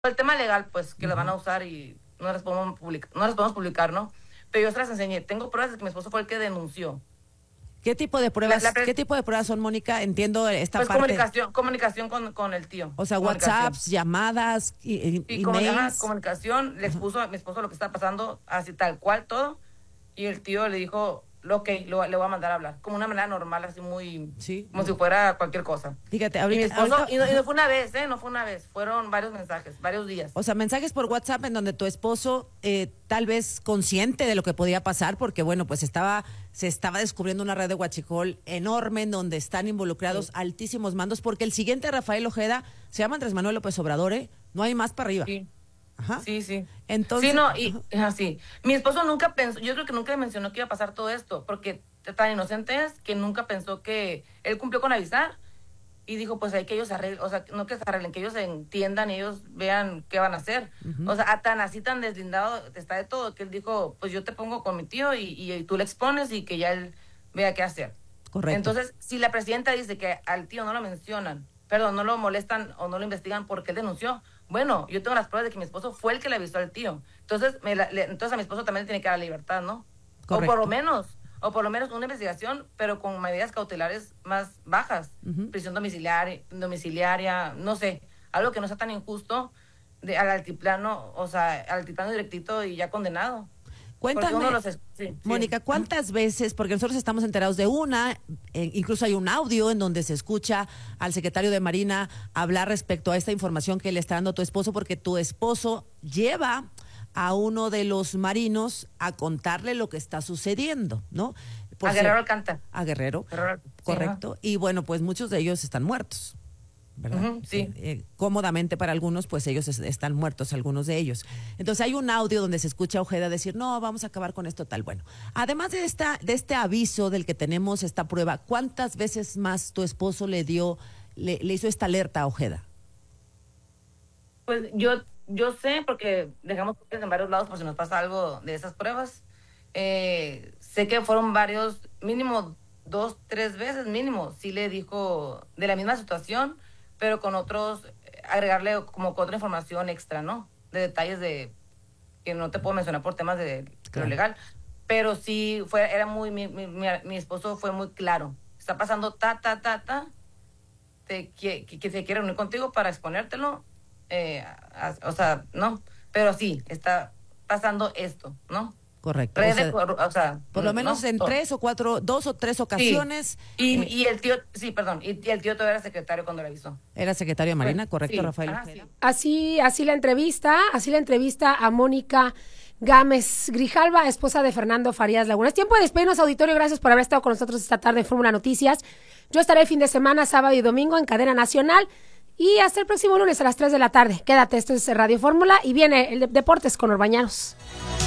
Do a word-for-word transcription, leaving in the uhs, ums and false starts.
el tema legal, pues, que uh-huh. lo van a usar y no les podemos publicar, no les podemos publicar, ¿no? Pero yo se las enseñé. Tengo pruebas de que mi esposo fue el que denunció. ¿Qué tipo de pruebas, la, la ¿qué tipo de pruebas son, Mónica? Entiendo esta pues parte. comunicación, comunicación con, con el tío. O sea, WhatsApps, llamadas, y, y, sí, emails. Comunicación, le expuso uh-huh. a mi esposo lo que está pasando, así tal cual todo, y el tío le dijo, ok, lo, le voy a mandar a hablar, como una manera normal, así muy, sí. como si fuera cualquier cosa. Fíjate, ahorita, y, mi esposo, ahorita... y, no, y no fue una vez, ¿eh? No fue una vez, fueron varios mensajes, varios días. O sea, mensajes por WhatsApp en donde tu esposo, eh, tal vez consciente de lo que podía pasar, porque bueno, pues estaba, se estaba descubriendo una red de huachicol enorme en donde están involucrados sí. altísimos mandos, porque el siguiente Rafael Ojeda se llama Andrés Manuel López Obrador, ¿eh? No hay más para arriba. Sí. Ajá. Sí, sí. Entonces, sí, no, y así. Mi esposo nunca pensó, yo creo que nunca mencionó que iba a pasar todo esto, porque tan inocente es que nunca pensó que él cumplió con avisar y dijo, pues hay que ellos se arreglen, o sea, no que se arreglen, que ellos se entiendan y ellos vean qué van a hacer. Uh-huh. O sea, tan así, tan deslindado está de todo, que él dijo, pues yo te pongo con mi tío y, y, y tú le expones y que ya él vea qué hacer. Correcto. Entonces, si la presidenta dice que al tío no lo mencionan, perdón, no lo molestan o no lo investigan porque él denunció, bueno, yo tengo las pruebas de que mi esposo fue el que le avisó al tío. Entonces, me la, le, entonces a mi esposo también le tiene que dar la libertad, ¿no? Correcto. O por lo menos, o por lo menos una investigación, pero con medidas cautelares más bajas. Uh-huh. Prisión domiciliaria, domiciliaria, no sé, algo que no sea tan injusto de, al altiplano, o sea, al altiplano directito y ya condenado. Cuéntame, los es, sí, Mónica, sí. ¿cuántas veces, porque nosotros estamos enterados de una, eh, incluso hay un audio en donde se escucha al secretario de Marina hablar respecto a esta información que le está dando tu esposo, porque tu esposo lleva a uno de los marinos a contarle lo que está sucediendo, ¿no? Por a Guerrero Alcántara. A Guerrero, Guerrero correcto. Sí, y bueno, pues muchos de ellos están muertos. ¿Verdad? Uh-huh, sí. Eh, eh, cómodamente para algunos, pues ellos es, están muertos, algunos de ellos. Entonces hay un audio donde se escucha a Ojeda decir, no, vamos a acabar con esto tal. Bueno, además de esta, de este aviso del que tenemos esta prueba, ¿cuántas veces más tu esposo le dio, le, le hizo esta alerta a Ojeda? Pues yo, yo sé, porque dejamos en varios lados por si nos pasa algo de esas pruebas. Eh, sé que fueron varios, mínimo dos, tres veces mínimo, sí le dijo de la misma situación, pero con otros, agregarle como con otra información extra, ¿no? De detalles de que no te puedo mencionar por temas de, de lo legal, pero sí fue, era muy, mi, mi, mi, mi esposo fue muy claro. Está pasando ta, ta, ta, ta, te, que, que, que se quiere unir contigo para exponértelo, eh, a, o sea, ¿no? Pero sí, está pasando esto, ¿no? Correcto. O sea, o sea, por lo menos ¿no? en tres o cuatro, dos o tres ocasiones. Sí. Y, eh, y el tío, sí, perdón, y, y el tío todavía era secretario cuando le avisó. Era secretario de Marina, sí. correcto, Sí. Rafael. Ah, sí. Así, así la entrevista, así la entrevista a Mónica Gámez Grijalva, esposa de Fernando Farías Laguna. Es tiempo de despedirnos, auditorio. Gracias por haber estado con nosotros esta tarde en Fórmula Noticias. Yo estaré el fin de semana, sábado y domingo en Cadena Nacional. Y hasta el próximo lunes a las tres de la tarde. Quédate, esto es Radio Fórmula y viene el de Deportes con Orbañanos.